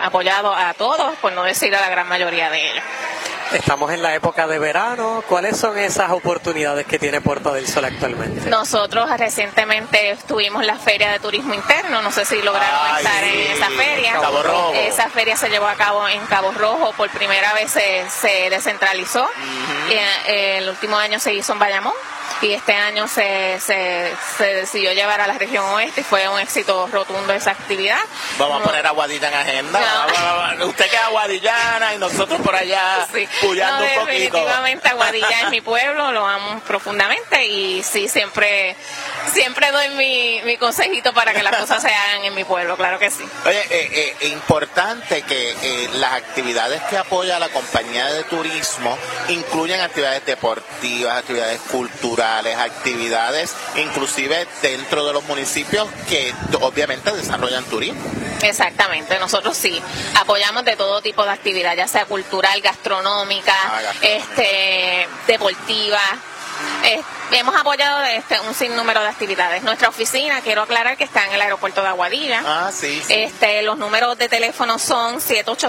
apoyado a todos, por no decir a la gran mayoría de ellos. Estamos en la época de verano. ¿Cuáles son esas oportunidades que tiene Puerto del Sol actualmente? Nosotros recientemente estuvimos en la Feria de Turismo Interno, no sé si lograron estar en esa feria. Cabo Rojo. Esa feria se llevó a cabo en Cabo Rojo, por primera vez se descentralizó. El último año se hizo en Bayamón y este año se decidió llevar a la región oeste y fue un éxito rotundo esa actividad. Vamos a poner a Aguadilla en agenda. No. Usted que es aguadillana y nosotros por allá puyando un poquito. Definitivamente Aguadilla es mi pueblo, lo amo profundamente y sí, siempre doy mi consejito para que las cosas se hagan en mi pueblo, claro que sí. Oye, importante que las actividades que apoya la compañía de turismo incluyen actividades deportivas, actividades culturales, actividades inclusive dentro de los municipios que obviamente desarrollan turismo. Exactamente, nosotros sí apoyamos de todo tipo de actividad, ya sea cultural, gastronómica, deportiva. Hemos apoyado un sinnúmero de actividades. Nuestra oficina, quiero aclarar que está en el aeropuerto de Aguadilla. Sí. Los números de teléfono son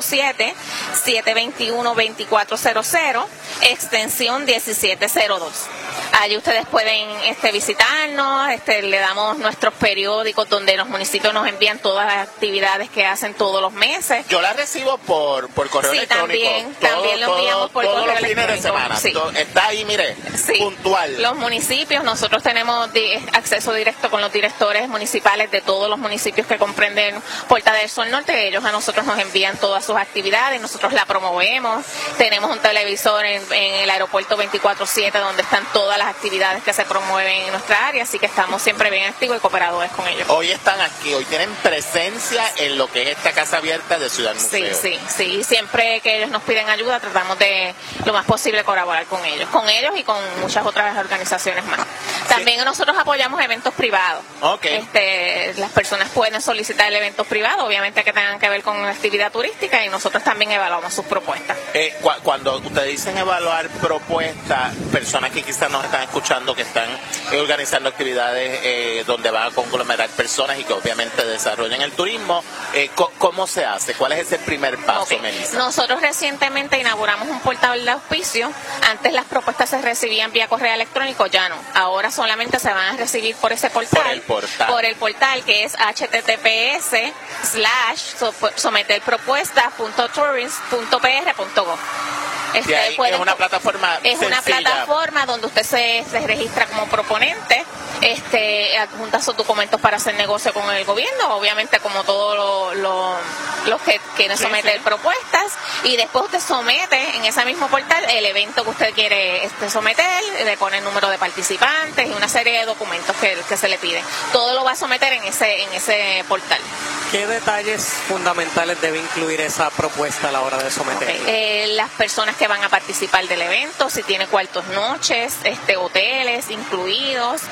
787-721-2400, extensión 1702. Allí ustedes pueden visitarnos, le damos nuestros periódicos donde los municipios nos envían todas las actividades que hacen todos los meses. Yo las recibo por correo electrónico. También lo enviamos por correo todos los electrónico. fines de semana. Sí. Está ahí, mire, puntual. Los municipios, nosotros tenemos acceso directo con los directores municipales de todos los municipios que comprenden Puerta del Sol Norte. Ellos a nosotros nos envían todas sus actividades, nosotros la promovemos. Tenemos un televisor en el aeropuerto 24/7 donde están todas las actividades que se promueven en nuestra área, así que estamos siempre bien activos y cooperadores con ellos. Hoy están aquí, hoy tienen presencia en lo que es esta casa abierta de Ciudad Museo. Sí, siempre que ellos nos piden ayuda tratamos de lo más posible colaborar con ellos y con muchas otras organizaciones más. También nosotros apoyamos eventos privados. Las personas pueden solicitar eventos privados, obviamente que tengan que ver con la actividad turística, y nosotros también evaluamos sus propuestas. Cuando ustedes dicen evaluar propuestas, personas que quizás nos están escuchando, que están organizando actividades donde van a conglomerar personas y que obviamente desarrollan el turismo, ¿cómo se hace? ¿Cuál es ese primer paso, Melissa? Nosotros recientemente inauguramos un portal de auspicio. Antes las propuestas se recibían vía correo electrónico, ya no. Ahora solamente se van a recibir por ese portal. Por el portal que es https:/someterpropuestas.tourist.pr.gov. Es una plataforma una plataforma donde usted se registra como proponente, adjunta sus documentos para hacer negocio con el gobierno, obviamente como todos los que quieren someter propuestas, y después usted somete en ese mismo portal el evento que usted quiere someter, le pone el número de participantes y una serie de documentos que se le piden. Todo lo va a someter en ese portal. ¿Qué detalles fundamentales debe incluir esa propuesta a la hora de someterla? Las personas que van a participar del evento, si tiene cuartos noches, hoteles incluidos.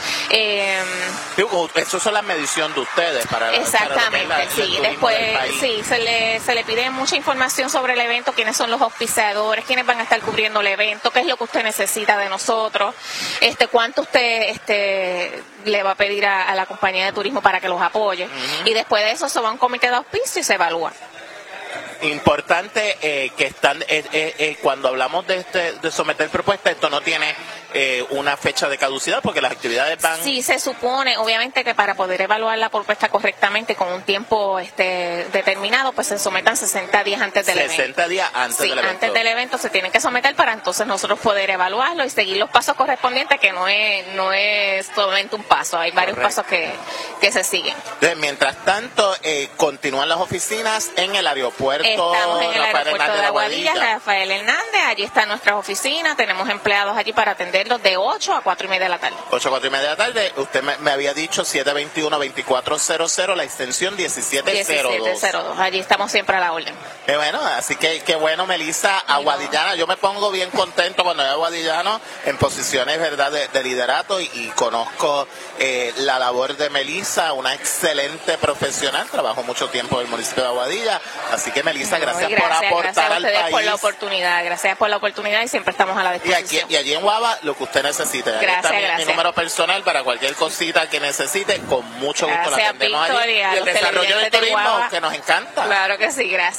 Eso son las mediciones de ustedes para exactamente, después se le pide mucha información sobre el evento, quiénes son los auspiciadores, quiénes van a estar cubriendo el evento, qué es lo que usted necesita de nosotros, cuánto usted le va a pedir a la compañía de turismo para que los apoye, y después de eso se va a un comité de auspicio y se evalúa. Importante que están cuando hablamos de someter propuestas, esto no tiene una fecha de caducidad, porque las actividades van... Sí, se supone, obviamente, que para poder evaluar la propuesta correctamente con un tiempo determinado, pues se sometan 60 días antes del evento. 60 días antes del evento. Antes del evento se tienen que someter para entonces nosotros poder evaluarlo y seguir los pasos correspondientes, que no es solamente un paso, hay varios pasos que se siguen. Mientras tanto, continúan las oficinas en el aeropuerto. Estamos en el aeropuerto de Aguadilla. Rafael Hernández, allí están nuestras oficinas, tenemos empleados allí para atenderlos de 8 a 4:30 de la tarde. 8 a 4:30 de la tarde, usted me había dicho 721-2400, la extensión 1702. Allí estamos siempre a la orden. Bueno, así que qué bueno, Melissa, aguadillana. Yo me pongo bien contento cuando hay aguadillano en posiciones, ¿verdad?, de liderato, y conozco la labor de Melissa, una excelente profesional, trabajó mucho tiempo en el municipio de Aguadilla, así que Melissa, gracias por aportar al país. Gracias por la oportunidad, y siempre estamos a la disposición. Y allí en Guava, lo que usted necesite. Gracias. Mi número personal para cualquier cosita que necesite, con mucho gusto la atendemos allí. Y el desarrollo del turismo, que nos encanta. Claro que sí, gracias.